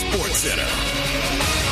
Sports Center.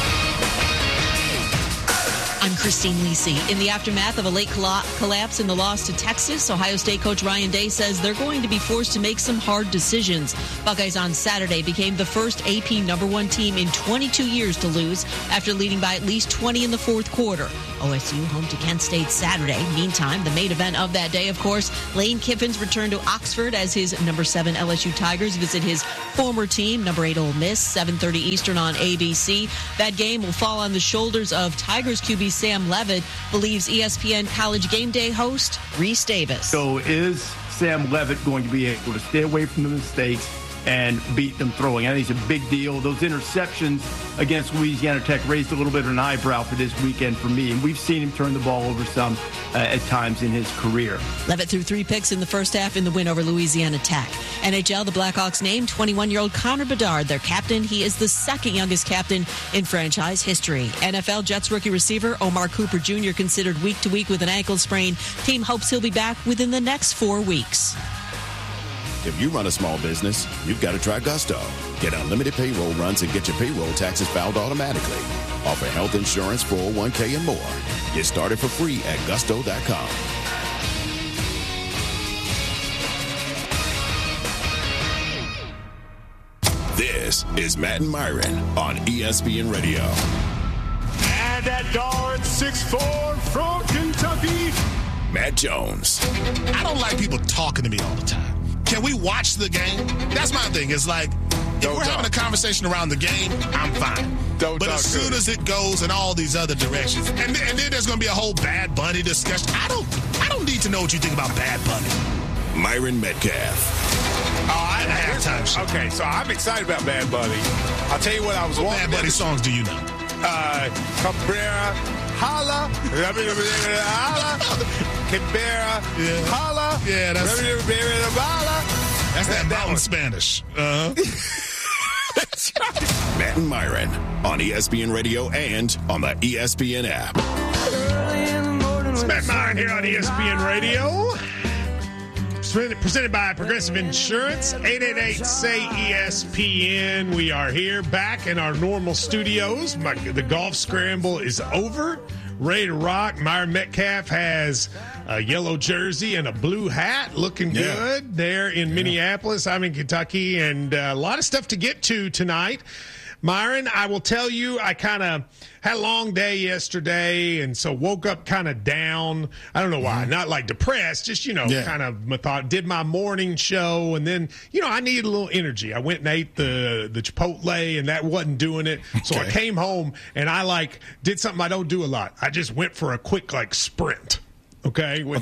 I'm Christine Lisi. In the aftermath of a late collapse in the loss to Texas, Ohio State coach Ryan Day says they're going to be forced to make some hard decisions. Buckeyes on Saturday became the first AP #1 team in 22 years to lose after leading by at least 20 in the fourth quarter. OSU home to Kent State Saturday. Meantime, the main event of that day, of course, Lane Kiffin's return to Oxford as his #7 LSU Tigers visit his former team, #8 Ole Miss, 7:30 Eastern on ABC. That game will fall on the shoulders of Tigers QB Sam Levitt, believes ESPN College Game Day host Reese Davis. So is Sam Levitt going to be able to stay away from the mistakes and beat them throwing? I think it's a big deal. Those interceptions against Louisiana Tech raised a little bit of an eyebrow for this weekend for me, and we've seen him turn the ball over some at times in his career. Levitt threw 3 picks in the first half in the win over Louisiana Tech. NHL, the Blackhawks named 21-year-old Connor Bedard their captain. He is the second youngest captain in franchise history. NFL, Jets rookie receiver Omar Cooper Jr. considered week to week with an ankle sprain. Team hopes he'll be back within the next 4 weeks. If you run a small business, you've got to try Gusto. Get unlimited payroll runs and get your payroll taxes filed automatically. Offer health insurance, 401k, and more. Get started for free at gusto.com. This is Matt and Myron on ESPN Radio. And that guard, 6'4" from Kentucky, Matt Jones. I don't like people talking to me all the time. Can we watch the game? That's my thing. It's like, if we're having a conversation around the game, I'm fine. But as soon as it goes in all these other directions, and then there's going to be a whole Bad Bunny discussion. I don't need to know what you think about Bad Bunny. Myron Metcalf. Oh, I have time. Okay, so I'm excited about Bad Bunny. I'll tell you what I was wanting. What Bad Bunny songs do you know? Cabrera, holla, holla, Cabrera, holla. Yeah, that's that mountain Spanish. That's right. Matt and Myron on ESPN Radio and on the ESPN app. It's Matt and Myron here on ESPN Radio. Presented by Progressive Insurance, 888-SAY-ESPN. We are here back in our normal studios. The golf scramble is over. Ready to rock. Myron Metcalf has a yellow jersey and a blue hat, looking good there in Minneapolis. I'm in Kentucky, and a lot of stuff to get to tonight. Myron, I will tell you, I kind of had a long day yesterday, and so woke up kind of down. I don't know why. Not like depressed, just, kind of did my morning show, and then, I needed a little energy. I went and ate the Chipotle, and that wasn't doing it. So I came home, and I, did something I don't do a lot. I just went for a quick, sprint. Okay. Where?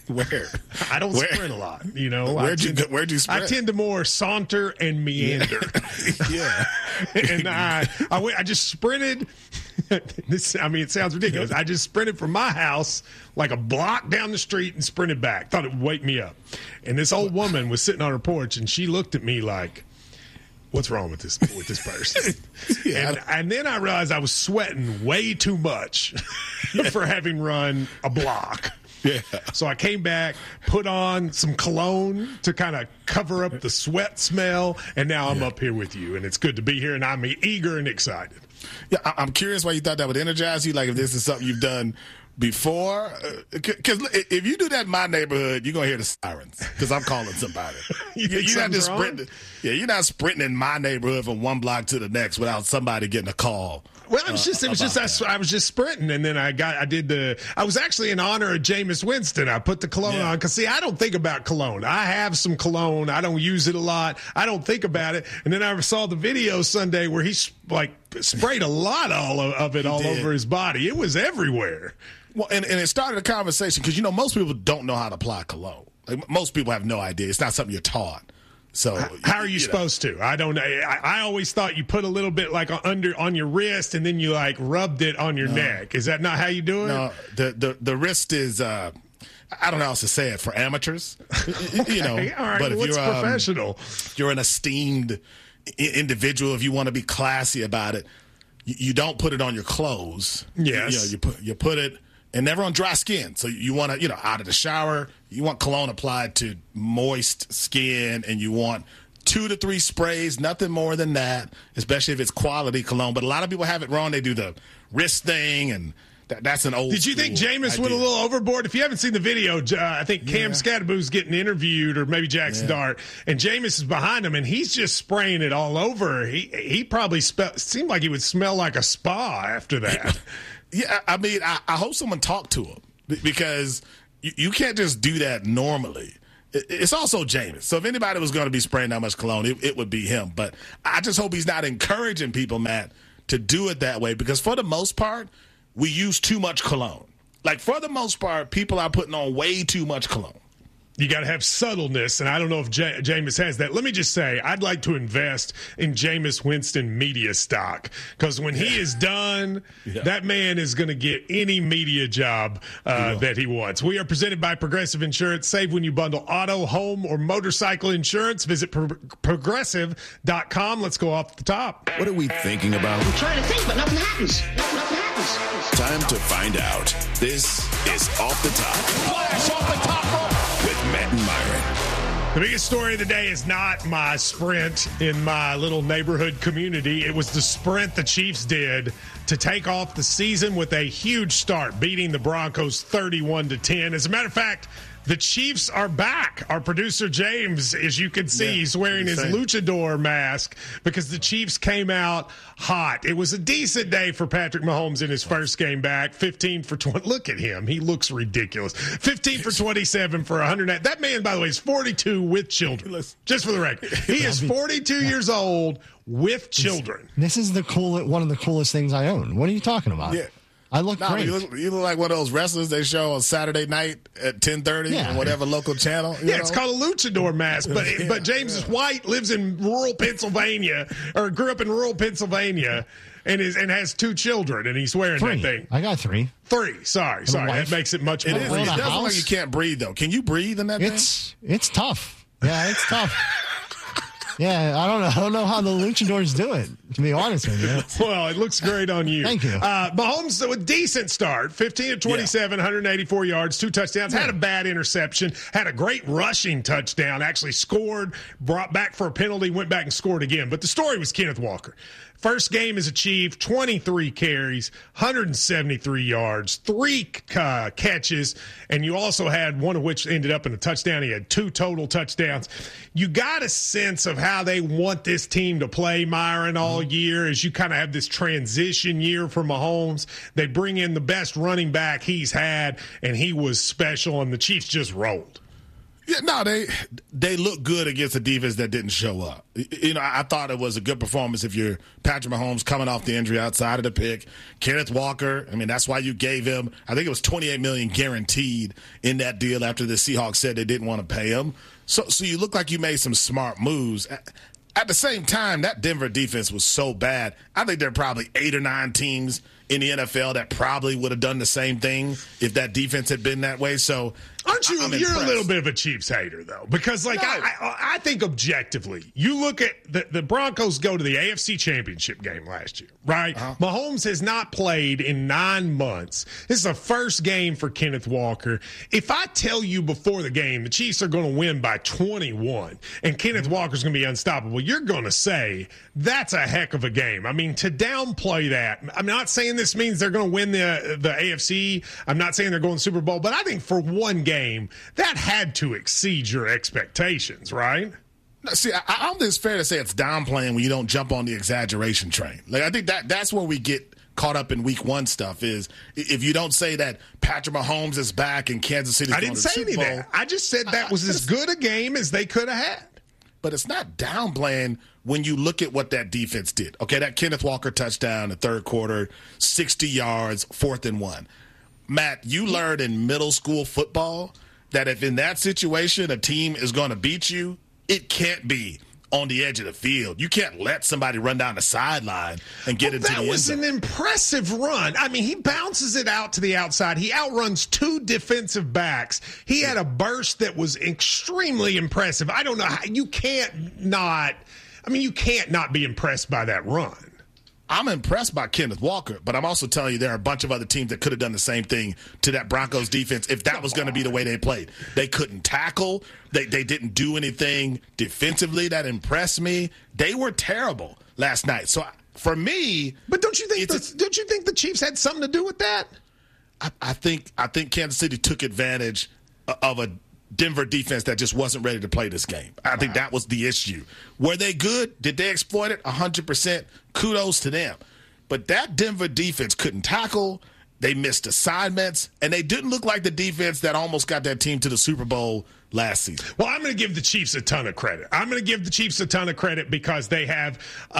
I don't sprint a lot, Where'd you sprint? I tend to more saunter and meander. Yeah. And I just sprinted. It sounds ridiculous. I just sprinted from my house like a block down the street and sprinted back. Thought it would wake me up. And this old woman was sitting on her porch, and she looked at me like, what's wrong with this person? And then I realized I was sweating way too much for having run a block. Yeah. So I came back, put on some cologne to kind of cover up the sweat smell, and now I'm up here with you, and it's good to be here, and I'm eager and excited. Yeah, I'm curious why you thought that would energize you, like if this is something you've done before. Because if you do that in my neighborhood, you're going to hear the sirens because I'm calling somebody. You're not just sprinting. Yeah, you're not sprinting in my neighborhood from one block to the next without somebody getting a call. Well, I was just sprinting, and then I was actually in honor of Jameis Winston. I put the cologne on because, I don't think about cologne. I have some cologne. I don't use it a lot. I don't think about it. And then I saw the video Sunday where he sprayed a lot of it all over his body. It was everywhere. Well, and it started a conversation because, most people don't know how to apply cologne. Most people have no idea. It's not something you're taught. So how are you supposed to? I don't know. I always thought you put a little bit on your wrist and then you rubbed it on your neck. Is that not how you do it? No, the wrist is I don't know how else to say it for amateurs. Okay. All right. But if you're professional, you're an esteemed individual. If you want to be classy about it, you don't put it on your clothes. Yes. You put it. And never on dry skin. So you want to, out of the shower, you want cologne applied to moist skin, and you want 2 to 3 sprays, nothing more than that, especially if it's quality cologne. But a lot of people have it wrong. They do the wrist thing, and that's an old Did you think Jameis went a little overboard? If you haven't seen the video, I think Cam Scatterboo's getting interviewed, or maybe Jackson Dart, and Jameis is behind him, and he's just spraying it all over. He probably seemed like he would smell like a spa after that. Yeah, I mean, I hope someone talked to him, because you can't just do that normally. It's also Jameis. So if anybody was going to be spraying that much cologne, it would be him. But I just hope he's not encouraging people, Matt, to do it that way, because for the most part, we use too much cologne. Like, for the most part, people are putting on way too much cologne. You got to have subtleness, and I don't know if Jameis has that. Let me just say, I'd like to invest in Jameis Winston media stock, because when he is done, that man is going to get any media job that he wants. We are presented by Progressive Insurance. Save when you bundle auto, home, or motorcycle insurance. Visit progressive.com. Let's go off the top. What are we thinking about? I'm trying to think, but nothing happens. Nothing happens. Time to find out. This is Off the Top. Flash off the top rope. With Matt and Myron. The biggest story of the day is not my sprint in my little neighborhood community. It was the sprint the Chiefs did to take off the season with a huge start, beating the Broncos 31-10. As a matter of fact, the Chiefs are back. Our producer, James, as you can see, he's wearing his luchador mask because the Chiefs came out hot. It was a decent day for Patrick Mahomes in his first game back. 15 for 20. Look at him. He looks ridiculous. 15 for 27 for 100. That man, by the way, is 42 with children. Just for the record. He is 42 years old with children. This is one of the coolest things I own. What are you talking about? Yeah. I look great. You look like one of those wrestlers they show on Saturday night at 10:30 on whatever local channel. You know? It's called a luchador mask. But James is white, lives in rural Pennsylvania, or grew up in rural Pennsylvania, and has 2 children, and he's wearing 3. that thing. I got 3. 3. Sorry. That makes it much more. It doesn't look like you can't breathe, though. Can you breathe in that thing? It's tough. Yeah, it's tough. Yeah, I don't know how the luchadors do it, to be honest with you. Well, it looks great on you. Thank you. Mahomes, a decent start, 15 of 27, 184 yards, 2 touchdowns, had a bad interception, had a great rushing touchdown, actually scored, brought back for a penalty, went back and scored again. But the story was Kenneth Walker. First game as a Chief, 23 carries, 173 yards, 3 catches, and you also had one of which ended up in a touchdown. He had 2 total touchdowns. You got a sense of how they want this team to play, Myron, all year, as you kind of have this transition year for Mahomes. They bring in the best running back he's had, and he was special, and the Chiefs just rolled. Yeah, no, they look good against a defense that didn't show up. You know, I thought it was a good performance if you're Patrick Mahomes coming off the injury outside of the pick. Kenneth Walker, I mean, that's why you gave him, I think it was $28 million guaranteed in that deal after the Seahawks said they didn't want to pay him. So you look like you made some smart moves. At the same time, that Denver defense was so bad. I think there are probably 8 or 9 teams in the NFL that probably would have done the same thing if that defense had been that way. So, aren't you? You're a little bit of a Chiefs hater, though, because I think objectively, you look at the Broncos go to the AFC Championship game last year, right? Mahomes has not played in 9 months. This is the first game for Kenneth Walker. If I tell you before the game the Chiefs are going to win by 21 and Kenneth Walker's going to be unstoppable, you're going to say that's a heck of a game. I mean, to downplay that, I'm not saying this means they're going to win the AFC. I'm not saying they're going to the Super Bowl, but I think for one game, that had to exceed your expectations, right? See, I don't think it's fair to say it's downplaying when you don't jump on the exaggeration train. Like, I think that's where we get caught up in week 1 stuff is if you don't say that Patrick Mahomes is back and Kansas City's going to the Super Bowl. I didn't say any of that. I just said that was as good a game as they could have had. But it's not downplaying when you look at what that defense did. Okay, that Kenneth Walker touchdown in the third quarter, 60 yards, 4th and 1. Matt, you learned in middle school football that if in that situation a team is going to beat you, it can't be on the edge of the field. You can't let somebody run down the sideline and get into the end zone. That was an impressive run. I mean, he bounces it out to the outside. He outruns 2 defensive backs. He had a burst that was extremely impressive. I don't know how you can't not be impressed by that run. I'm impressed by Kenneth Walker, but I'm also telling you there are a bunch of other teams that could have done the same thing to that Broncos defense if that was going to be the way they played. They couldn't tackle. They didn't do anything defensively that impressed me. They were terrible last night. So for me, but don't you think the Chiefs had something to do with that? I think Kansas City took advantage of a Denver defense that just wasn't ready to play this game. I think that was the issue. Were they good? Did they exploit it? 100%. Kudos to them. But that Denver defense couldn't tackle. They missed assignments, and they didn't look like the defense that almost got that team to the Super Bowl last season. Well, I'm going to give the Chiefs a ton of credit. Because they have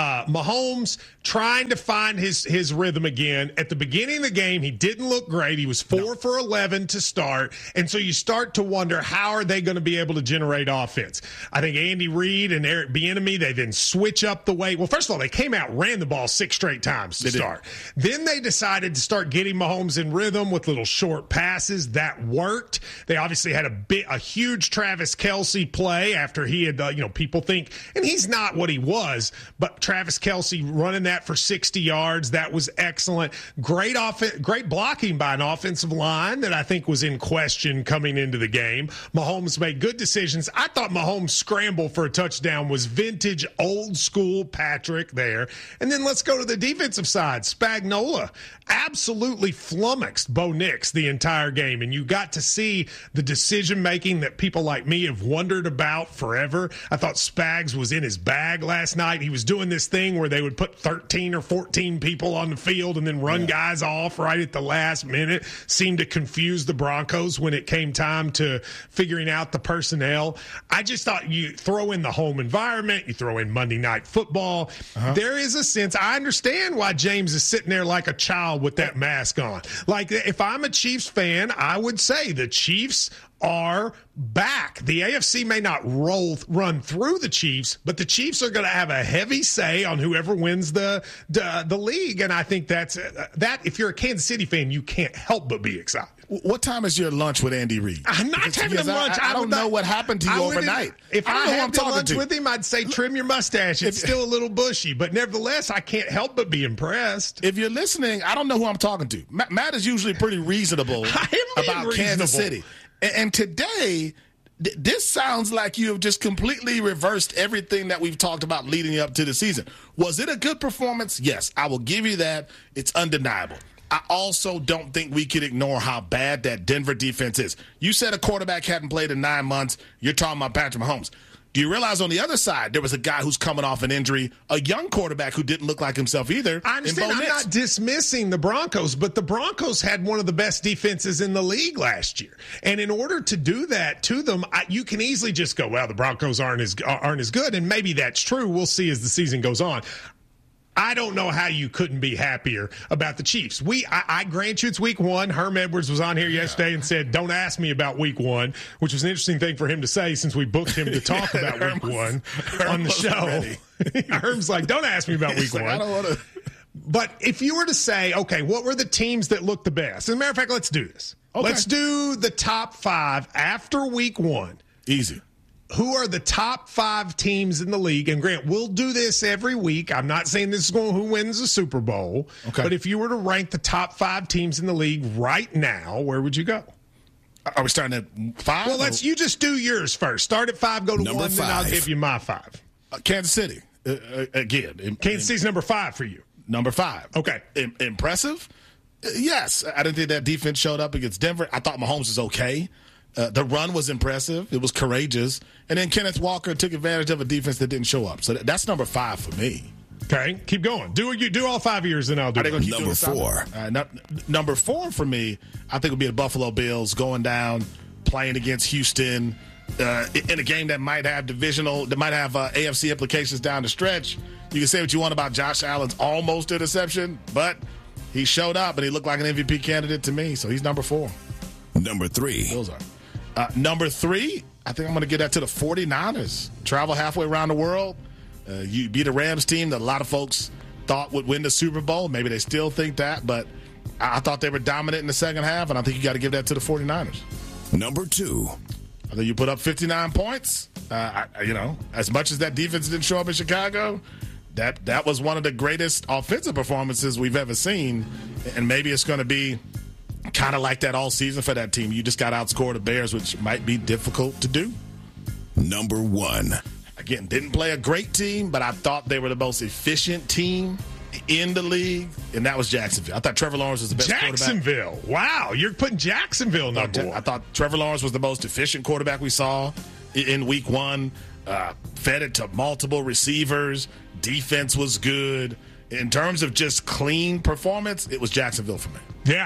Mahomes trying to find his rhythm again. At the beginning of the game, he didn't look great. He was 4 for 11 to start. And so you start to wonder, how are they going to be able to generate offense? I think Andy Reid and Eric Bieniemy, they then switch up the way. Well, first of all, they came out, ran the ball 6 straight times to start. Then they decided to start getting Mahomes in rhythm with little short passes. That worked. They obviously had a huge Travis Kelce play after he had, people think, and he's not what he was, but Travis Kelce running that for 60 yards, that was excellent. Great blocking by an offensive line that I think was in question coming into the game. Mahomes made good decisions. I thought Mahomes' scramble for a touchdown was vintage, old school Patrick there. And then let's go to the defensive side. Spagnuolo absolutely flummoxed Bo Nix the entire game, and you got to see the decision-making that people like me have wondered about forever. I thought Spags was in his bag last night. He was doing this thing where they would put 13 or 14 people on the field and then run guys off right at the last minute. Seemed to confuse the Broncos when it came time to figuring out the personnel. I just thought you throw in the home environment, you throw in Monday Night Football. There is a sense, I understand why James is sitting there like a child with that mask on. Like, if I'm a Chiefs fan, I would say the Chiefs are back. The AFC may not run through the Chiefs, but the Chiefs are going to have a heavy say on whoever wins the league. And I think that if you're a Kansas City fan, you can't help but be excited. What time is your lunch with Andy Reid? I'm not having him lunch. I don't know what happened to you overnight. If I had lunch with him, I'd say trim your mustache. It's still a little bushy, but nevertheless, I can't help but be impressed. If you're listening, I don't know who I'm talking to. Matt is usually pretty reasonable about Kansas City. And today, this sounds like you have just completely reversed everything that we've talked about leading up to the season. Was it a good performance? Yes, I will give you that. It's undeniable. I also don't think we could ignore how bad that Denver defense is. You said a quarterback hadn't played in 9 months. You're talking about Patrick Mahomes. Do you realize on the other side, there was a guy who's coming off an injury, a young quarterback who didn't look like himself either? I understand. I'm not dismissing the Broncos, but the Broncos had one of the best defenses in the league last year. And in order to do that to them, you can easily just go, well, the Broncos aren't as good. And maybe that's true. We'll see as the season goes on. I don't know how you couldn't be happier about the Chiefs. I grant you it's week 1. Herm Edwards was on here yesterday and said, don't ask me about week 1, which was an interesting thing for him to say since we booked him to talk about week 1 on the show. Herm's like, don't ask me about week 1. I don't want to. But if you were to say, okay, what were the teams that looked the best? As a matter of fact, let's do this. Okay. Let's do the top 5 after week 1. Easy. Who are the top 5 teams in the league? And Grant, we'll do this every week. I'm not saying this is going who wins the Super Bowl. Okay. But if you were to rank the top 5 teams in the league right now, where would you go? Are we starting at 5? Well, you just do yours first. Start at 5, go to number 1, 5. Then I'll give you my 5. Kansas City. Again. Kansas City's number 5 for you. Number 5. Okay. Impressive? Yes. I didn't think that defense showed up against Denver. I thought Mahomes was okay. The run was impressive. It was courageous. And then Kenneth Walker took advantage of a defense that didn't show up. So that's number 5 for me. Okay, keep going. Do all 5 years, then I'll do it. Number 4. Number 4 for me, I think, would be the Buffalo Bills going down, playing against Houston in a game that might have AFC implications down the stretch. You can say what you want about Josh Allen's almost interception, but he showed up and he looked like an MVP candidate to me. So he's number 4. Number 3. Bills are. Number 3, I think I'm going to give that to the 49ers. Travel halfway around the world. You beat a Rams team that a lot of folks thought would win the Super Bowl. Maybe they still think that, but I thought they were dominant in the second half, and I think you got to give that to the 49ers. Number 2. I think you put up 59 points. As much as that defense didn't show up in Chicago, that was one of the greatest offensive performances we've ever seen, and maybe it's going to be kind of like that all season for that team. You just got outscored the Bears, which might be difficult to do. Number 1. Again, didn't play a great team, but I thought they were the most efficient team in the league, and that was Jacksonville. I thought Trevor Lawrence was the best quarterback. Jacksonville. Wow, you're putting Jacksonville number 1. I thought Trevor Lawrence was the most efficient quarterback we saw in week 1. Fed it to multiple receivers. Defense was good. In terms of just clean performance, it was Jacksonville for me. Yeah,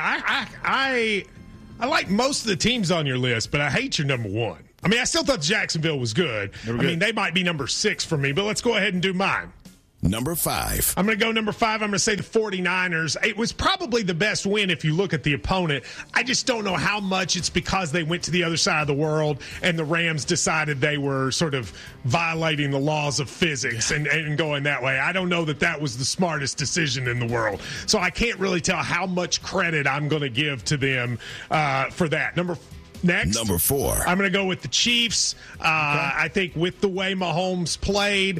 I like most of the teams on your list, but I hate your number 1. I mean, I still thought Jacksonville was good. I mean, they might be number 6 for me, but let's go ahead and do mine. Number 5. I'm going to go number 5. I'm going to say the 49ers. It was probably the best win if you look at the opponent. I just don't know how much it's because they went to the other side of the world and the Rams decided they were sort of violating the laws of physics and going that way. I don't know that was the smartest decision in the world. So I can't really tell how much credit I'm going to give to them for that. Next, number 4. I'm going to go with the Chiefs. I think with the way Mahomes played,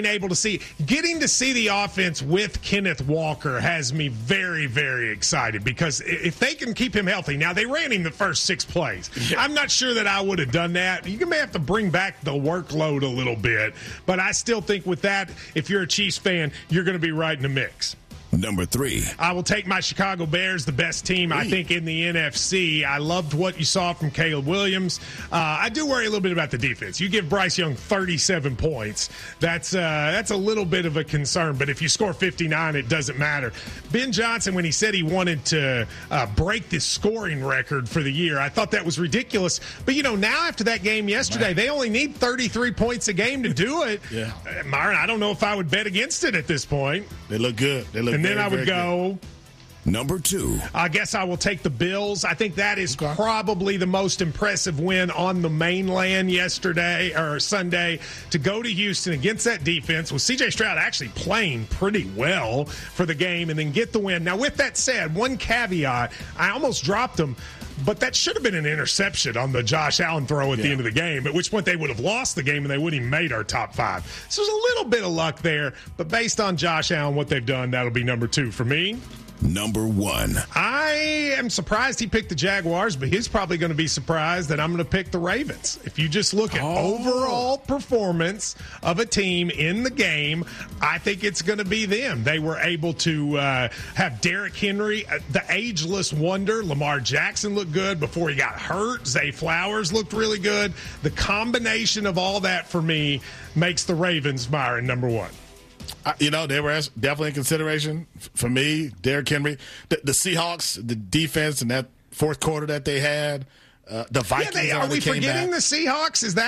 getting to see the offense with Kenneth Walker has me very, very excited because if they can keep him healthy. Now, they ran him the first 6 plays. Yeah. I'm not sure that I would have done that. You may have to bring back the workload a little bit, but I still think with that, if you're a Chiefs fan, you're going to be right in the mix. Number 3. I will take my Chicago Bears, the best team, I think, in the NFC. I loved what you saw from Caleb Williams. I do worry a little bit about the defense. You give Bryce Young 37 points. That's a little bit of a concern, but if you score 59, it doesn't matter. Ben Johnson, when he said he wanted to break this scoring record for the year, I thought that was ridiculous. But, now after that game yesterday, they only need 33 points a game to do it. Yeah. Myron, I don't know if I would bet against it at this point. They look good. And then I would go number 2. I guess I will take the Bills. I think that is probably the most impressive win on the mainland yesterday or Sunday to go to Houston against that defense with C.J. Stroud actually playing pretty well for the game and then get the win. Now, with that said, one caveat, I almost dropped them. But that should have been an interception on the Josh Allen throw at the end of the game, at which point they would have lost the game and they wouldn't have made our top 5. So there's a little bit of luck there. But based on Josh Allen, what they've done, that'll be number 2 for me. Number 1. I am surprised he picked the Jaguars, but he's probably going to be surprised that I'm going to pick the Ravens. If you just look at overall performance of a team in the game, I think it's going to be them. They were able to have Derrick Henry, the ageless wonder. Lamar Jackson looked good before he got hurt. Zay Flowers looked really good. The combination of all that for me makes the Ravens, Myron, number 1. They were definitely in consideration for me. Derrick Henry, the Seahawks, the defense, and that fourth quarter that they had. The Vikings are we forgetting the Seahawks? Is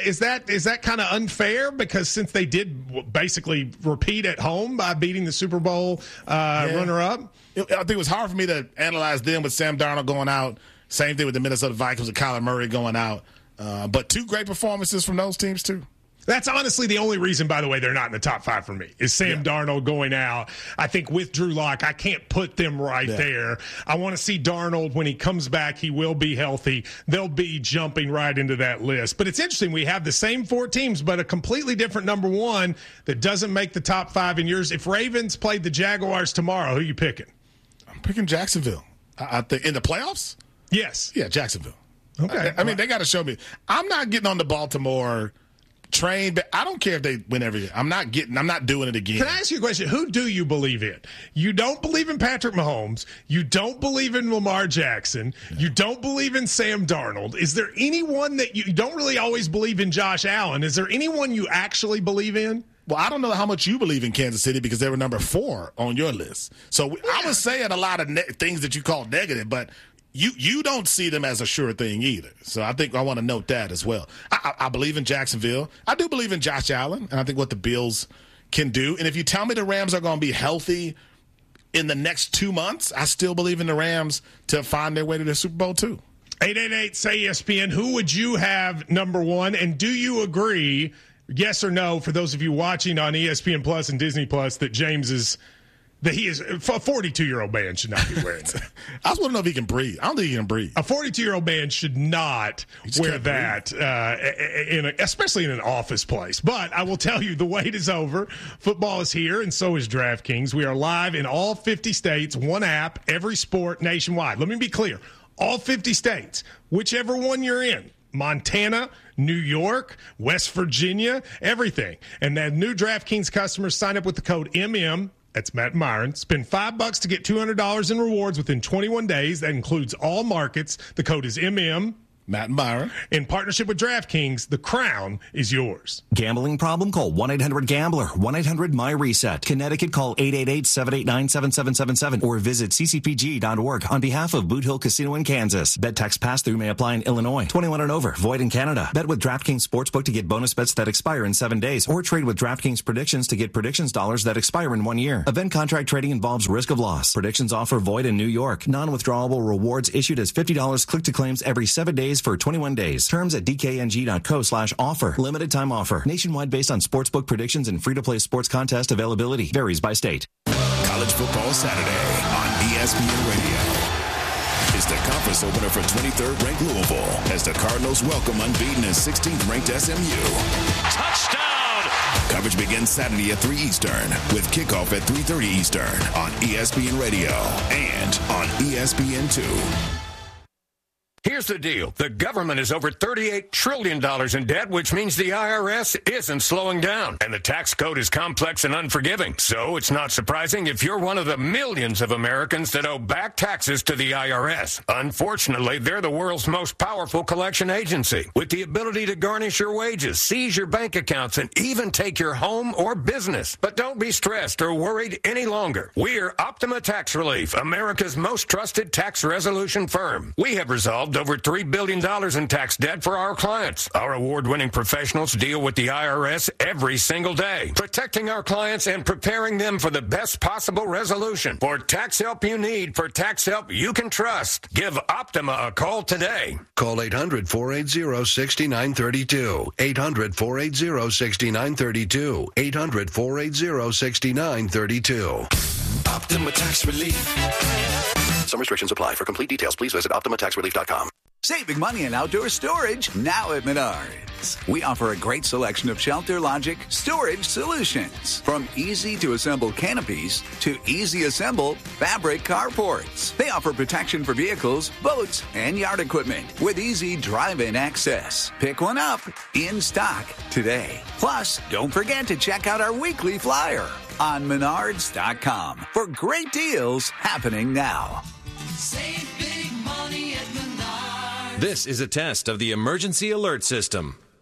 that kind of unfair? Because since they did basically repeat at home by beating the Super Bowl runner-up, I think it was hard for me to analyze them with Sam Darnold going out. Same thing with the Minnesota Vikings with Kyler Murray going out. But 2 great performances from those teams too. That's honestly the only reason, by the way, they're not in the top 5 for me, is Sam Darnold going out. I think with Drew Lock, I can't put them right there. I want to see Darnold when he comes back. He will be healthy. They'll be jumping right into that list. But it's interesting. We have the same 4 teams, but a completely different number 1 that doesn't make the top 5 in yours. If Ravens played the Jaguars tomorrow, who are you picking? I'm picking Jacksonville. I think in the playoffs? Yes. Yeah, Jacksonville. Okay. I mean, they got to show me. I'm not getting on the Baltimore train, but I don't care if they win every year. I'm not doing it again. Can I ask you a question? Who do you believe in? You don't believe in Patrick Mahomes. You don't believe in Lamar Jackson. You don't believe in Sam Darnold. Is there anyone that you don't really always believe in? Josh Allen. Is there anyone you actually believe in? Well, I don't know how much you believe in Kansas City because they were number 4 on your list. So I was saying a lot of things that you call negative, but You don't see them as a sure thing either. So I think I want to note that as well. I believe in Jacksonville. I do believe in Josh Allen, and I think what the Bills can do. And if you tell me the Rams are going to be healthy in the next 2 months, I still believe in the Rams to find their way to the Super Bowl too. 888-SAY-ESPN. Who would you have number 1? And do you agree, yes or no, for those of you watching on ESPN Plus and Disney Plus, that James is that he is a 42-year-old man should not be wearing that. I just want to know if he can breathe. I don't think he can breathe. A 42-year-old man should not wear that, especially in an office place. But I will tell you, the wait is over. Football is here, and so is DraftKings. We are live in all 50 states, one app, every sport nationwide. Let me be clear. All 50 states, whichever one you're in. Montana, New York, West Virginia, everything. And then new DraftKings customers sign up with the code MM. That's Matt Myron. Spend $5 to get $200 in rewards within 21 days. That includes all markets. The code is MM. Matt and Byron. In partnership with DraftKings, the crown is yours. Gambling problem? Call 1-800-GAMBLER. 1-800-MY-RESET. Connecticut, call 888-789-7777 or visit ccpg.org on behalf of Boot Hill Casino in Kansas. Bet tax pass-through may apply in Illinois. 21 and over. Void in Canada. Bet with DraftKings Sportsbook to get bonus bets that expire in 7 days or trade with DraftKings Predictions to get predictions dollars that expire in 1 year. Event contract trading involves risk of loss. Predictions offer void in New York. Non-withdrawable rewards issued as $50 click-to-claims every 7 days for 21 days. Terms at dkng.co/offer. Limited time offer. Nationwide based on sportsbook predictions and free-to-play sports contest availability. Varies by state. College Football Saturday on ESPN Radio. It's the conference opener for 23rd ranked Louisville as the Cardinals welcome unbeaten and 16th ranked SMU. Touchdown! Coverage begins Saturday at 3 Eastern with kickoff at 3:30 Eastern on ESPN Radio and on ESPN2. Here's the deal. The government is over $38 trillion in debt, which means the IRS isn't slowing down. And the tax code is complex and unforgiving. So it's not surprising if you're one of the millions of Americans that owe back taxes to the IRS. Unfortunately, they're the world's most powerful collection agency, with the ability to garnish your wages, seize your bank accounts, and even take your home or business. But don't be stressed or worried any longer. We're Optima Tax Relief, America's most trusted tax resolution firm. We have resolved over $3 billion in tax debt for our clients. Our award-winning professionals deal with the IRS every single day, protecting our clients and preparing them for the best possible resolution. For tax help you need, for tax help you can trust, give Optima a call today. Call 800-480-6932. 800-480-6932. 800-480-6932. Optima Tax Relief. Some restrictions apply. For complete details, please visit OptimaTaxRelief.com. Saving money in outdoor storage now at Menards. We offer a great selection of ShelterLogic storage solutions. From easy-to-assemble canopies to easy-assemble fabric carports. They offer protection for vehicles, boats, and yard equipment with easy drive-in access. Pick one up in stock today. Plus, don't forget to check out our weekly flyer on Menards.com for great deals happening now. Save big money at Menards. This is a test of the emergency alert system.